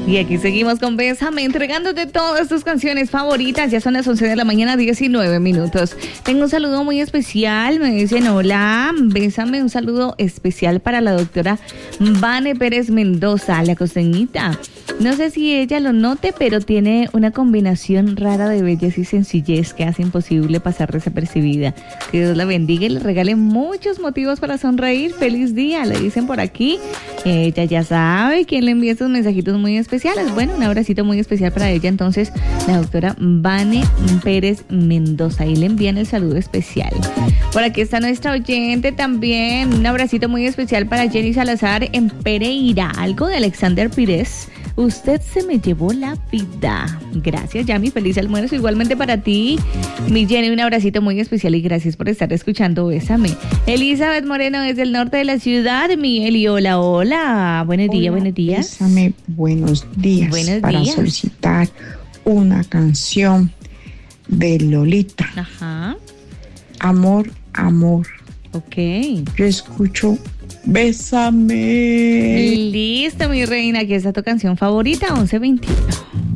Y aquí seguimos con Bésame, entregándote todas tus canciones favoritas. Ya son las 11 de la mañana, 19 minutos. Tengo un saludo muy especial. Me dicen, hola, bésame. Un saludo especial para la doctora Vane Pérez Mendoza, la costeñita. No sé si ella lo note, pero tiene una combinación rara de belleza y sencillez que hace imposible pasar desapercibida. Que Dios la bendiga y le regale muchos motivos para sonreír. Feliz día, le dicen por aquí. Ella ya sabe quién le envía estos mensajitos muy especiales. Bueno, un abracito muy especial para ella. Entonces, la doctora Vane Pérez Mendoza. Y le envían el saludo especial. Por aquí está nuestra oyente también. Un abracito muy especial para Jenny Salazar en Pereira. Algo de Alexander Pires. Usted se me llevó la vida. Gracias, Yami. Feliz almuerzo. Igualmente para ti, mi Jenny, un abracito muy especial y gracias por estar escuchando Bésame. Elizabeth Moreno desde el norte de la ciudad. Mi Eli, hola, hola. Buenos días, buenos días. Bésame, buenos días. Buenos para días. Solicitar una canción de Lolita. Ajá. Amor, amor. Ok. Yo escucho Bésame. Listo, mi reina. Aquí está tu canción favorita, 11:21.